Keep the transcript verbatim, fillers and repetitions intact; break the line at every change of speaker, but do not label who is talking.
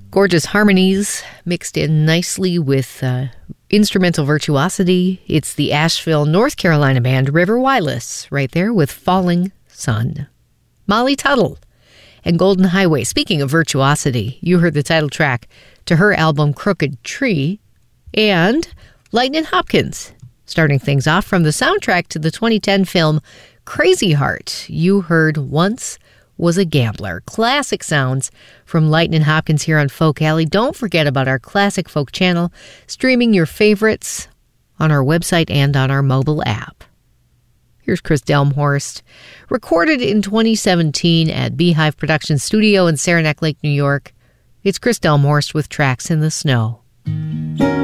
Gorgeous harmonies mixed in nicely with uh, instrumental virtuosity. It's the Asheville, North Carolina band River Wireless, right there with Falling Sun. Molly Tuttle and Golden Highway. Speaking of virtuosity, you heard the title track to her album Crooked Tree. And Lightnin' Hopkins, starting things off from the soundtrack to the twenty ten film Crazy Heart. You heard Once Was a Gambler. Classic sounds from Lightnin' Hopkins here on Folk Alley. Don't forget about our Classic Folk channel, streaming your favorites on our website and on our mobile app. Here's Chris Delmhorst, recorded in twenty seventeen at Beehive Production Studio in Saranac Lake, New York. It's Chris Delmhorst with Tracks in the Snow.